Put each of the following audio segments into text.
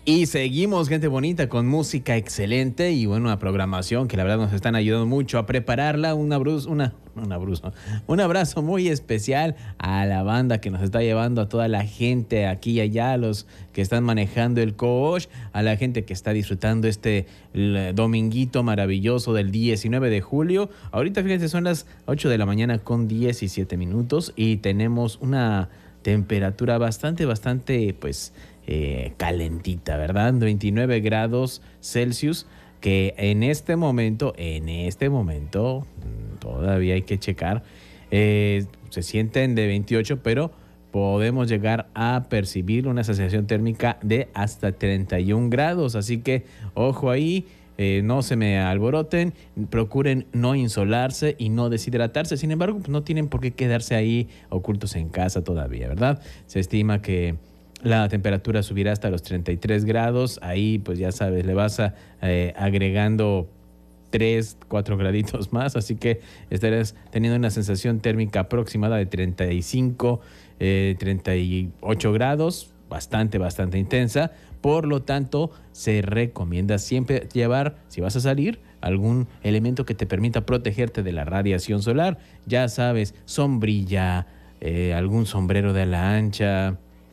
Y seguimos, gente bonita, con música excelente y bueno, una programación que la verdad nos están ayudando mucho a prepararla. Un abrazo muy especial a la banda que nos está llevando, a toda la gente aquí y allá, a los que están manejando el coach, a la gente que está disfrutando el dominguito maravilloso del 19 de julio. Ahorita, fíjense, son las 8 de la mañana con 17 minutos y tenemos una temperatura bastante, pues calentita, ¿verdad? 29 grados Celsius, que en este momento, todavía hay que checar, se sienten de 28, pero podemos llegar a percibir una sensación térmica de hasta 31 grados, así que ojo ahí. No se me alboroten, procuren no insolarse y no deshidratarse. Sin embargo, pues no tienen por qué quedarse ahí ocultos en casa todavía, ¿verdad? Se estima que la temperatura subirá hasta los 33 grados. Ahí, pues ya sabes, le vas agregando 3, 4 graditos más. Así que estarás teniendo una sensación térmica aproximada de 35, 38 grados. Bastante intensa. Por lo tanto, se recomienda siempre llevar, si vas a salir, algún elemento que te permita protegerte de la radiación solar. Ya sabes, sombrilla, algún sombrero de ala ancha,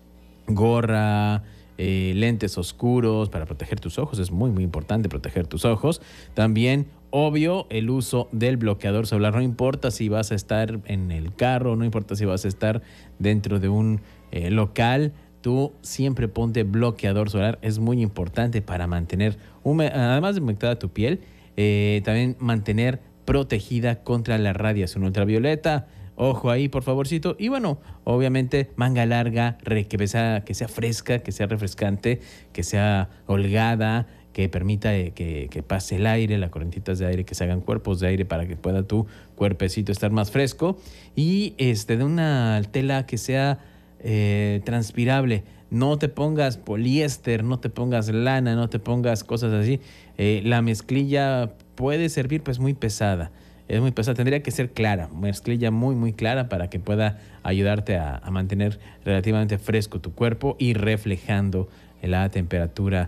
gorra, lentes oscuros para proteger tus ojos. Es muy importante proteger tus ojos. También, obvio, el uso del bloqueador solar. No importa si vas a estar en el carro, no importa si vas a estar dentro de un local. Tú siempre ponte bloqueador solar, es muy importante para mantener, además de humectada tu piel, también mantener protegida contra la radiación ultravioleta. Ojo ahí, por favorcito. Y bueno, obviamente manga larga, que sea fresca, que sea refrescante, que sea holgada, que permita que pase el aire, las corrientitas de aire, que se hagan cuerpos de aire para que pueda tu cuerpecito estar más fresco. Y de una tela que sea transpirable. No te pongas poliéster, no te pongas lana, no te pongas cosas así. La mezclilla puede servir, pues muy pesada. Es muy pesada, tendría que ser clara, mezclilla muy clara para que pueda ayudarte a mantener relativamente fresco tu cuerpo y reflejando la temperatura,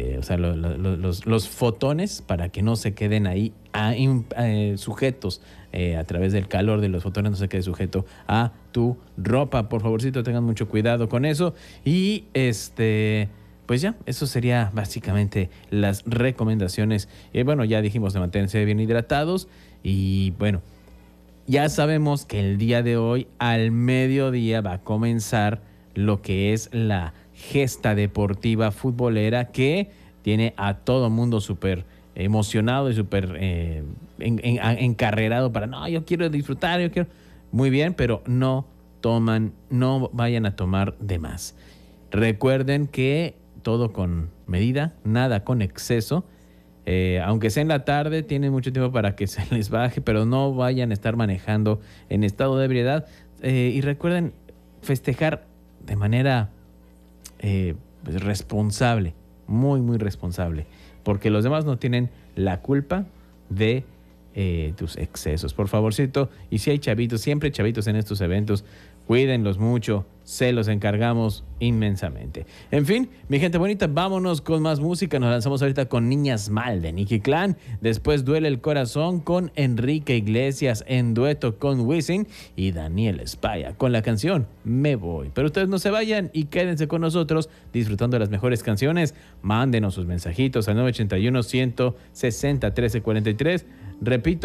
los fotones, para que no se queden ahí sujetos a través del calor de los fotones, no se quede sujeto a tu ropa. Por favorcito, tengan mucho cuidado con eso. Y pues ya, eso sería básicamente las recomendaciones. Bueno, ya dijimos de mantenerse bien hidratados. Y bueno, ya sabemos que el día de hoy, al mediodía, va a comenzar lo que es la gesta deportiva futbolera, que tiene a todo mundo súper emocionado y súper encarrerado para, no, yo quiero disfrutar, yo quiero. Muy bien, pero no vayan a tomar de más. Recuerden que todo con medida, nada con exceso. Aunque sea en la tarde, tienen mucho tiempo para que se les baje, pero no vayan a estar manejando en estado de ebriedad. Y recuerden festejar de manera pues responsable, muy responsable, porque los demás no tienen la culpa de tus excesos. Por favorcito, y si hay chavitos, siempre chavitos en estos eventos, cuídenlos mucho, se los encargamos inmensamente. En fin, mi gente bonita, vámonos con más música. Nos lanzamos ahorita con Niñas Mal de Nicky Clan. Después Duele el Corazón con Enrique Iglesias en dueto con Wisin y Daniel Espaya con la canción Me Voy. Pero ustedes no se vayan y quédense con nosotros disfrutando de las mejores canciones. Mándenos sus mensajitos al 981-160-1343. Repito,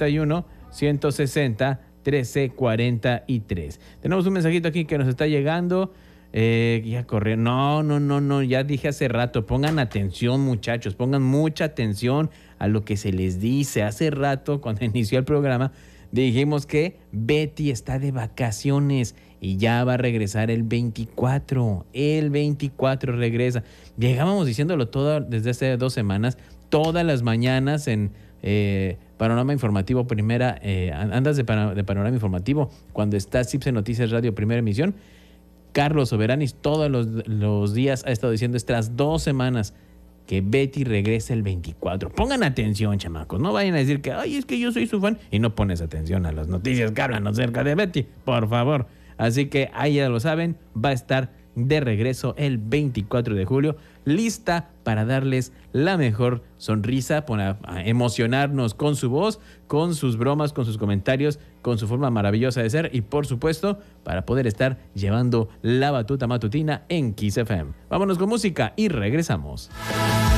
981-160-1343. Tenemos un mensajito aquí que nos está llegando. Ya corrió. No, ya dije hace rato. Pongan atención, muchachos. Pongan mucha atención a lo que se les dice. Hace rato, cuando inició el programa, dijimos que Betty está de vacaciones y ya va a regresar el 24. El 24 regresa. Llegábamos diciéndolo todo desde hace 2 semanas. Todas las mañanas en Panorama Informativo Primera, andas de Panorama Informativo, cuando está CIPSE Noticias Radio Primera Emisión, Carlos Soberanis todos los días ha estado diciendo estas 2 semanas que Betty regresa el 24. Pongan atención, chamacos, no vayan a decir que, ay, es que yo soy su fan, y no pones atención a las noticias que hablan acerca de Betty, por favor. Así que ahí ya lo saben, va a estar de regreso el 24 de julio, lista para darles la mejor sonrisa, para emocionarnos con su voz, con sus bromas, con sus comentarios, con su forma maravillosa de ser y, por supuesto, para poder estar llevando la batuta matutina en Kiss FM. Vámonos con música y regresamos.